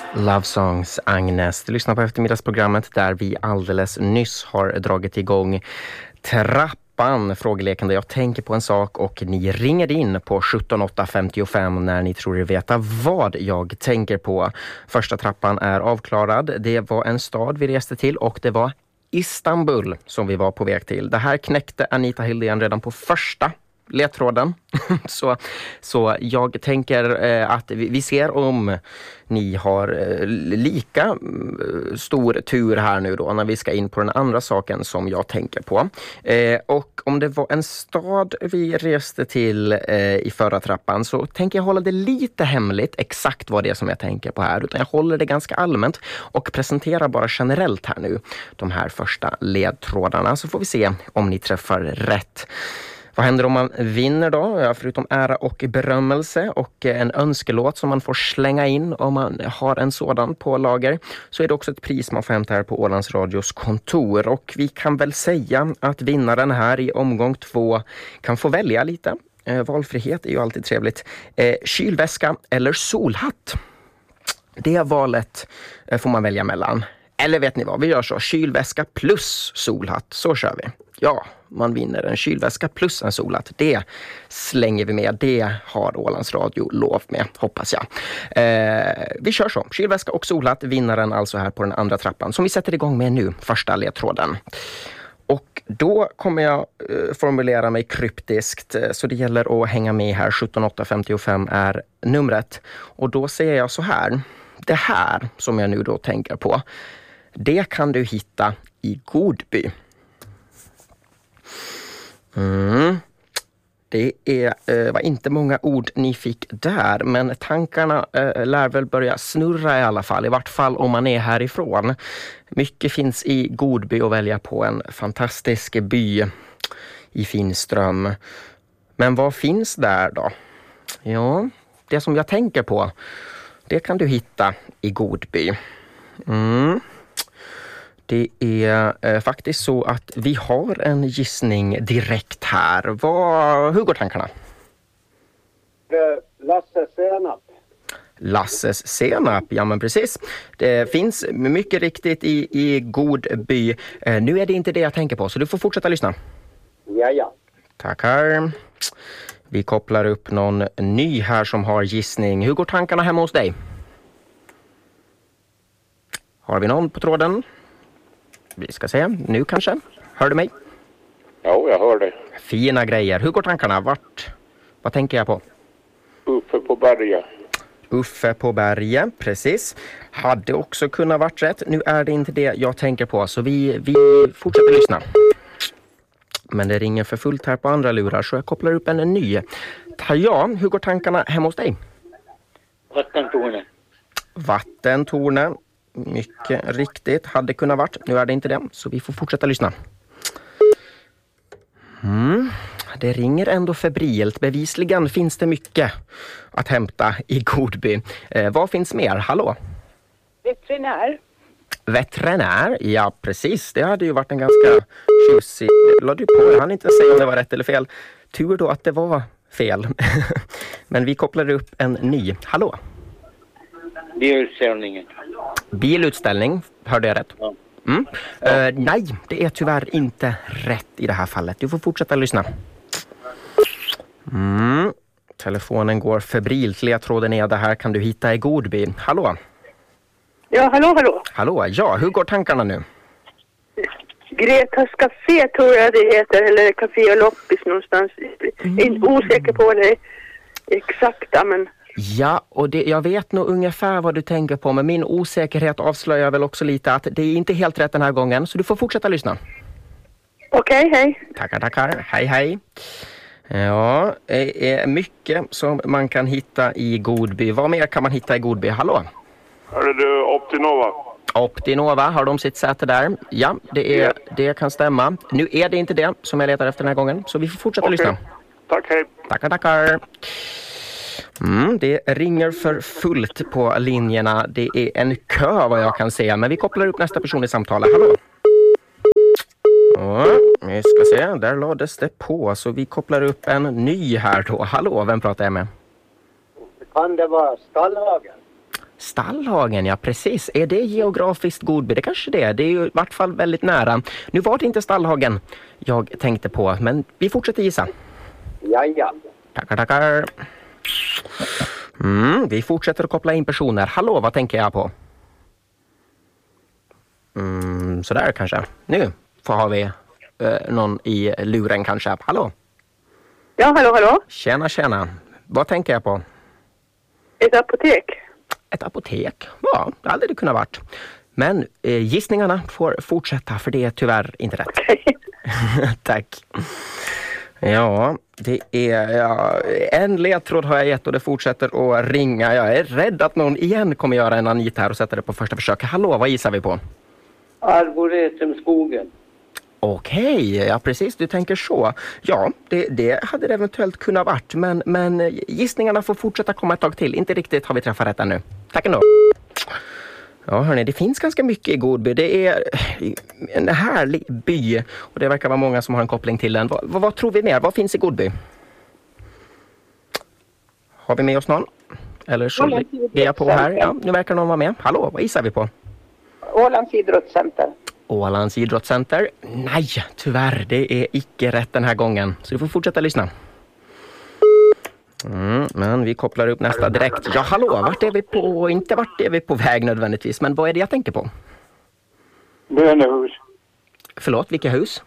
Love Songs, Agnes. Du lyssnar på eftermiddagsprogrammet där vi alldeles nyss har dragit igång trappan, frågeleken där jag tänker på en sak och ni ringer in på 17855 när ni tror er veta vad jag tänker på. Första trappan är avklarad. Det var en stad vi reste till och det var Istanbul som vi var på väg till. Det här knäckte Anita Hildén redan på första ledtråden. så jag tänker att vi ser om ni har lika stor tur här nu då när vi ska in på den andra saken som jag tänker på. Och om det var en stad vi reste till i förra trappan så tänker jag hålla det lite hemligt exakt vad det är som jag tänker på här, utan jag håller det ganska allmänt och presenterar bara generellt här nu de här första ledtrådarna, så får vi se om ni träffar rätt. Vad händer om man vinner då? Ja, förutom ära och berömmelse och en önskelåt som man får slänga in om man har en sådan på lager, så är det också ett pris man får hämta här på Ålands Radios kontor. Och vi kan väl säga att vinnaren här i omgång 2 kan få välja lite. Valfrihet är ju alltid trevligt. Kylväska eller solhatt? Det valet får man välja mellan. Eller vet ni vad, vi gör så. Kylväska plus solhatt, så kör vi. Ja, man vinner en kylväska plus en solhatt. Det slänger vi med. Det har Ålands Radio lov med, hoppas jag. Vi kör så. Kylväska och solhatt, vinnaren alltså här på den andra trappan. Som vi sätter igång med nu, första ledtråden. Och då kommer jag formulera mig kryptiskt, så det gäller att hänga med här. 17855 är numret. Och då säger jag så här. Det här som jag nu då tänker på, det kan du hitta i Godby. Det var inte många ord ni fick där, men tankarna lär väl börja snurra i vart fall om man är härifrån. Mycket finns i Godby att välja på, en fantastisk by i Finström. Men vad finns där då? Ja, det som jag tänker på, det kan du hitta i Godby. Det är faktiskt så att vi har en gissning direkt här. Hur går tankarna? Lasses senap. Lasses senap, ja men precis. Det finns mycket riktigt i Godby. Nu är det inte det jag tänker på, så du får fortsätta lyssna. Ja. Tackar. Vi kopplar upp någon ny här som har gissning. Hur går tankarna hemma hos dig? Har vi någon på tråden? Vi ska se, nu kanske. Hör du mig? Ja, jag hör dig. Fina grejer. Hur går tankarna? Vad tänker jag på? Uppe på berget. Uffe på berget, precis. Hade också kunnat varit rätt. Nu är det inte det jag tänker på, så vi fortsätter lyssna. Men det ringer för fullt här på andra lurar, så jag kopplar upp en ny. Ja, hur går tankarna hemma hos dig? Vattentornet. Vattentornet. Mycket riktigt. Hade kunnat varit. Nu är det inte det. Så vi får fortsätta lyssna. Det ringer ändå febrilt. Bevisligen finns det mycket att hämta i Godby. Vad finns mer? Hallå? Veterinär. Veterinär? Ja, precis. Det hade ju varit en ganska tjusig... Lade du på? Jag hann inte säga om det var rätt eller fel. Tur då att det var fel. Men vi kopplar upp en ny. Hallå? Bilutställningen. Bilutställning, hörde jag rätt? Ja. Nej, det är tyvärr inte rätt i det här fallet. Du får fortsätta lyssna. Telefonen går febrilt. Ledtråden är det här kan du hitta i Godby. Hallå? Ja, hallå. Hallå, ja. Hur går tankarna nu? Gretas Café tror jag det heter, eller Café och Loppis någonstans. Jag är inte osäker på det exakta, men... Ja, och jag vet nog ungefär vad du tänker på, men min osäkerhet avslöjar väl också lite att det är inte helt rätt den här gången, så du får fortsätta lyssna. Okej, hej. Tackar. Hej. Ja, det är mycket som man kan hitta i Godby. Vad mer kan man hitta i Godby? Hallå? Hörru du, Optinova. Optinova, har de sitt säte där? Ja, det kan stämma. Nu är det inte det som jag letar efter den här gången, så vi får fortsätta lyssna. Tack, hej. Tackar. Det ringer för fullt på linjerna. Det är en kö vad jag kan säga. Men vi kopplar upp nästa person i samtalet. Hallå? Vi ska se. Där lades det på. Så vi kopplar upp en ny här då. Hallå, vem pratar jag med? Kan det vara Stallhagen? Stallhagen, ja precis. Är det geografiskt Godby? Det kanske det är. Det är ju i vart fall väldigt nära. Nu var det inte Stallhagen jag tänkte på, men vi fortsätter gissa. Ja. Tackar. Vi fortsätter att koppla in personer. Hallå, vad tänker jag på? Sådär kanske. Nu har vi någon i luren kanske. Hallå? Ja, hallå. Tjena. Vad tänker jag på? Ett apotek. Ett apotek? Ja, det hade det kunnat varit. Men gissningarna får fortsätta, för det är tyvärr inte rätt. Okej. Tack. Ja, det är en ledtråd har jag gett och det fortsätter att ringa. Jag är rädd att någon igen kommer göra en Anita här och sätta det på första försök. Hallå, vad gissar vi på? Arboretumskogen. Okej, ja precis, du tänker så. Ja, det hade det eventuellt kunnat varit, men gissningarna får fortsätta komma ett tag till. Inte riktigt har vi träffat rätt ännu. Tack ändå. Ja hörni, det finns ganska mycket i Godby. Det är en härlig by och det verkar vara många som har en koppling till den. Vad tror vi mer? Vad finns i Godby? Har vi med oss någon? Eller så är jag på här. Ja, nu verkar någon vara med. Hallå, vad gissar vi på? Ålands idrottscenter. Ålands idrottscenter? Nej, tyvärr. Det är icke rätt den här gången. Så du får fortsätta lyssna. Men vi kopplar upp nästa direkt. Ja, hallå, vart är vi på? Inte vart är vi på väg nödvändigtvis, men vad är det jag tänker på? Bönehus. Förlåt, vilka hus?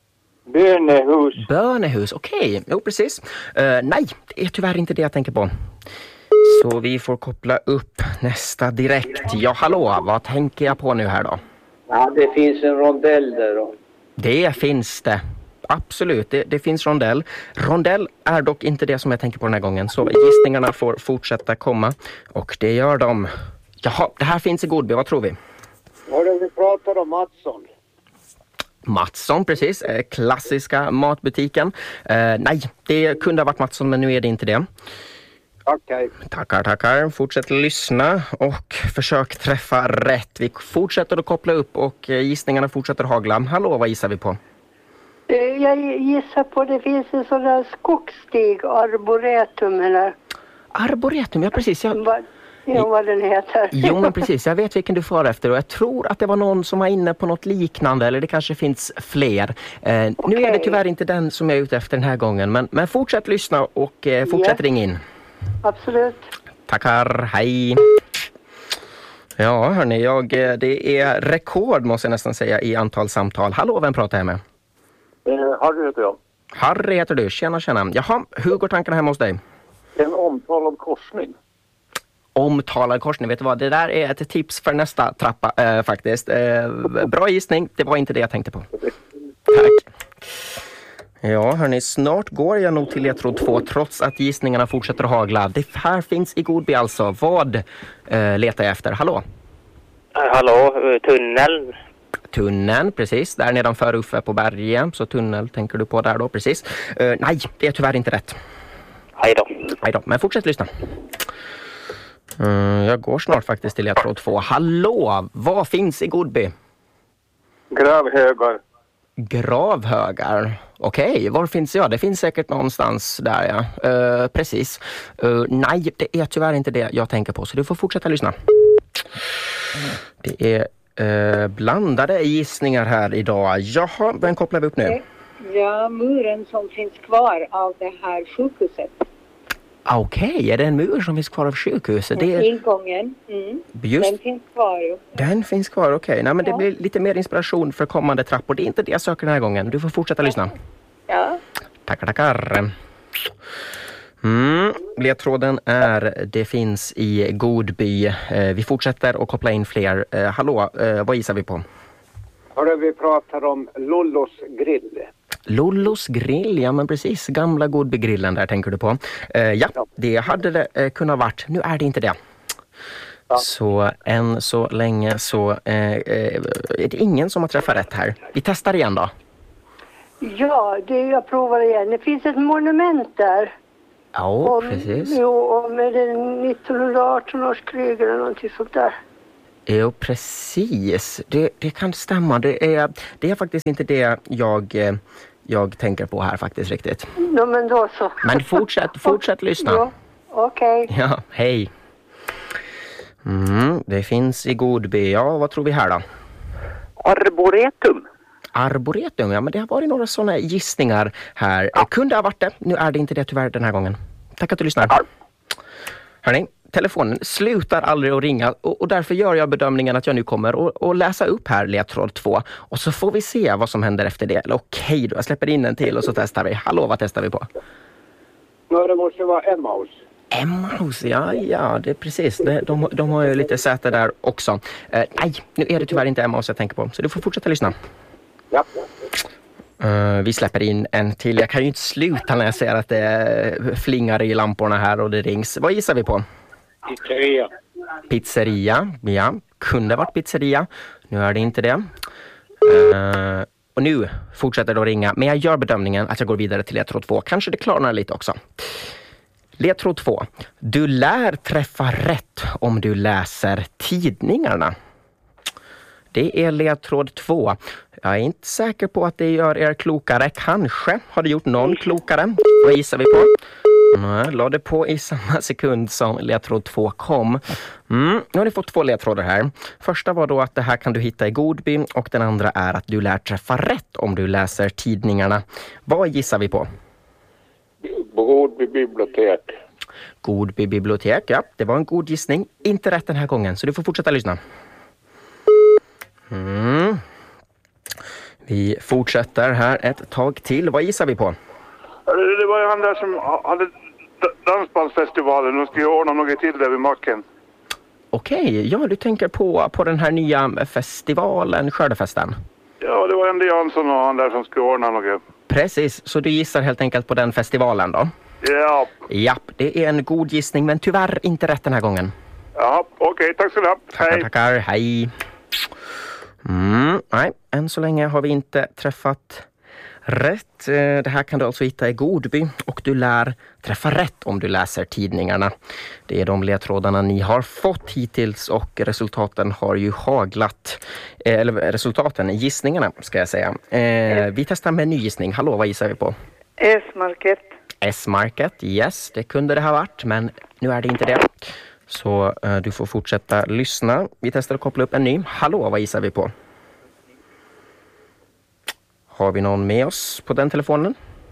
Bönehus, okej. Jo, precis. Nej, det är tyvärr inte det jag tänker på. Så vi får koppla upp nästa direkt. Ja, hallå, vad tänker jag på nu här då? Ja, det finns en rondell där då. Det finns det. Absolut, det finns rondell. Rondell är dock inte det som jag tänker på den här gången. Så gissningarna får fortsätta komma. Och det gör de. Jaha, det här finns i Godby. Vad tror vi? Vad är det vi pratar om, Mattsson? Mattsson, precis. Klassiska matbutiken. Nej, det kunde ha varit Mattsson, men nu är det inte det. Okej. Tackar. Fortsätt lyssna och försök träffa rätt. Vi fortsätter att koppla upp och gissningarna fortsätter hagla. Hallå, vad gissar vi på? Jag gissar på det finns en sån där skogsstig, arboretum eller... Arboretum, ja precis. Vad den heter. Jo, men precis. Jag vet vilken du får efter och jag tror att det var någon som var inne på något liknande eller det kanske finns fler. Nu är det tyvärr inte den som jag är ute efter den här gången, men fortsätt lyssna och fortsätt ringa in. Absolut. Tackar, hej. Ja, hörni, det är rekord måste jag nästan säga i antal samtal. Hallå, vem pratar jag med? Harry heter jag. Harry heter du, tjena. Jaha, hur går tankarna hemma hos dig? En omtalad korsning. Omtalad korsning, vet du vad? Det där är ett tips för nästa trappa faktiskt. Bra gissning, det var inte det jag tänkte på. Tack. Ja, hörni, snart går jag nog till ledtråd 2 trots att gissningarna fortsätter att hagla. Det här finns i Godby alltså. Vad letar jag efter? Hallå? Hallå, tunneln. Tunneln, precis. Där nedanför Uffe på berget. Så tunnel tänker du på där då, precis. Nej, det är tyvärr inte rätt. Hej då. Men fortsätt lyssna. Jag går snart faktiskt till ledtråd 2. Hallå, vad finns i Godby? Gravhögar. Okej, var finns jag? Det finns säkert någonstans där, ja. Precis. Nej, det är tyvärr inte det jag tänker på. Så du får fortsätta lyssna. Det är blandade gissningar här idag. Jaha, vem kopplar vi upp nu? Ja, muren som finns kvar av det här sjukhuset. Okej, är det en mur som finns kvar av sjukhuset? Det är... Ingången, Just... den finns kvar ju. Den finns kvar, okej. Nej, men det blir lite mer inspiration för kommande trappor. Det är inte det jag söker den här gången. Du får fortsätta lyssna. Ja. Tackar. Ledtråden är det finns i Godby. Vi fortsätter att koppla in fler. Hallå, vad gissar vi på? Hörde vi pratar om Lollos grill. Lollos grill, ja men precis. Gamla Godbygrillen där tänker du på. Ja, det hade det kunnat varit. Nu är det inte det. Ja. Så än så länge så är det ingen som har träffat rätt här. Vi testar igen då. Ja, jag provar igen. Det finns ett monument där. Ja, precis. Jo, med den 1918 års krig eller någonting sånt där. Jo, precis. Det kan stämma. Det är faktiskt inte det jag tänker på här faktiskt riktigt. Ja, men då så. Men fortsätt lyssna. Ja, okej. Ja, hej. Det finns i Godby. Ja, vad tror vi här då? Arboretum. Arboretum, ja men det har varit några sådana gissningar här. Kunde ha varit det, nu är det inte det tyvärr den här gången. Tack att du lyssnar. Hörrni, telefonen slutar aldrig att ringa och därför gör jag bedömningen att jag nu kommer att läsa upp här ledtråd 2 och så får vi se vad som händer efter det. Eller okej då, jag släpper in en till och så testar vi. Hallå, vad testar vi på? Det måste vara Emmaus. Emmaus, ja, det är precis. De har ju lite säte där också. Nej, nu är det tyvärr inte Emmaus jag tänker på, så du får fortsätta lyssna. Ja. Vi släpper in en till. Jag kan ju inte sluta när jag ser att det flingar i lamporna här och det rings. Vad gissar vi på? Pizzeria. Pizzeria, ja. Kunde varit pizzeria. Nu är det inte det. Och nu fortsätter det att ringa. Men jag gör bedömningen att jag går vidare till ledtråd 2. Kanske det klarnar lite också. Ledtråd 2. Du lär träffa rätt om du läser tidningarna. Det är ledtråd 2. Jag är inte säker på att det gör er klokare. Kanske har det gjort någon klokare. Vad gissar vi på? Nej, la det på i samma sekund som ledtråd 2 kom. Nu har ni fått 2 ledtrådar här. Första var då att det här kan du hitta i Godby och den andra är att du lär träffa rätt om du läser tidningarna. Vad gissar vi på? Godby bibliotek. Godby bibliotek, ja. Det var en god gissning. Inte rätt den här gången, så du får fortsätta lyssna. Vi fortsätter här ett tag till. Vad gissar vi på? Det var ju han där som hade dansbandsfestivalen. De skulle ordna något till där vid macken. Okej, ja du tänker på den här nya festivalen, Skördefesten. Ja, det var Andy Jansson och han där som skulle ordna något. Precis, så du gissar helt enkelt på den festivalen då? Ja. Japp, det är en god gissning men tyvärr inte rätt den här gången. Ja, okej, tack så mycket. Hej. Tackar, hej. Nej, än så länge har vi inte träffat rätt. Det här kan du alltså hitta i Godby och du lär träffa rätt om du läser tidningarna. Det är de ledtrådarna ni har fått hittills och resultaten har ju haglat. Eller resultaten, gissningarna ska jag säga. Vi testar med en ny gissning. Hallå, vad gissar vi på? S-market. S-market, yes, det kunde det ha varit men nu är det inte det. Så du får fortsätta lyssna. Vi testar att koppla upp en ny. Hallå, vad gissar vi på? Har vi någon med oss på den telefonen?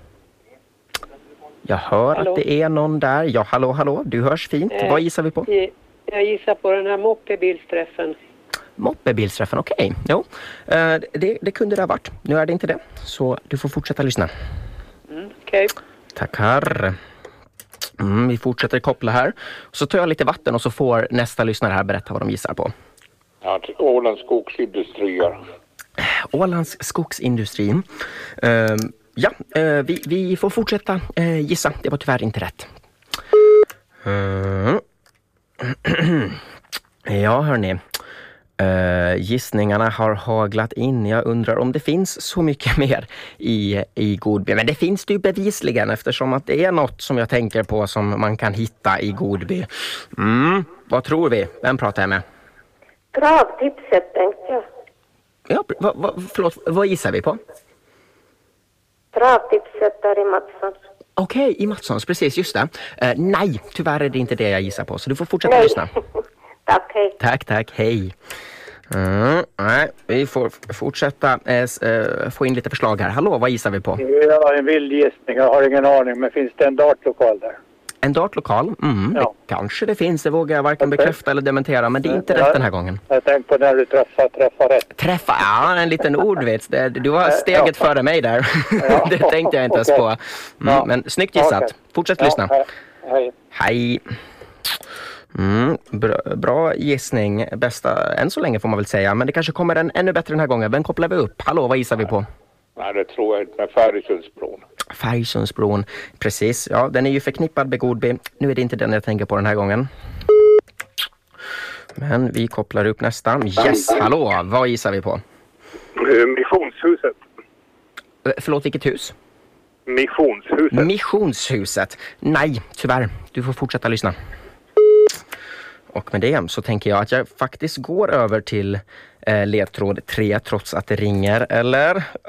Jag hör att det är någon där. Ja, hallå. Du hörs fint. Vad gissar vi på? Jag gissar på den här moppebilsträffen. Moppebilsträffen, okej. Jo, det kunde det ha varit. Nu är det inte det. Så du får fortsätta lyssna. Okej. Tackar. Vi fortsätter koppla här. Så tar jag lite vatten och så får nästa lyssnare här berätta vad de gissar på. Ja, Ålands skogsindustrier. Ålands skogsindustri. Vi får fortsätta gissa. Det var tyvärr inte rätt. Ja, hörni. Gissningarna har haglat in. Jag undrar om det finns så mycket mer i Godby. Men det finns det ju bevisligen eftersom att det är något som jag tänker på som man kan hitta i Godby. Vad tror vi? Vem pratar jag med? Travtipset tänkte jag. Ja, förlåt, vad gissar vi på? Travtipset där i Matssons. Okej, i Matssons, precis, just det. Nej, tyvärr är det inte det jag gissar på. Så du får fortsätta lyssna. Tack, hej. Tack, hej. Nej, vi får fortsätta få in lite förslag här. Hallå, vad gissar vi på? Ja, en vild gissning. Jag har ingen aning, men finns det en dartlokal där? En dartlokal? Ja. Kanske det finns, det vågar jag varken bekräfta eller dementera, men det är inte rätt den här gången. Jag tänkte på när du träffa rätt. Träffa, ja, en liten ordvits. Du var steget före mig där. Ja. Det tänkte jag inte ens på. Men snyggt gissat. Fortsätt lyssna. Hej. Bra gissning. Bästa än så länge får man väl säga. Men det kanske kommer en ännu bättre den här gången. Vem kopplar vi upp? Hallå, vad gissar vi på? Nej, det tror jag inte. Med Färgsundsbron. Färgsundsbron, precis. Ja, den är ju förknippad med Godby. Nu är det inte den jag tänker på den här gången. Men vi kopplar upp nästa. Yes, hallå, vad gissar vi på? Missionshuset. Förlåt, vilket hus? Missionshuset. Missionshuset. Nej, tyvärr. Du får fortsätta lyssna. Och med det så tänker jag att jag faktiskt går över till ledtråd 3 trots att det ringer, eller?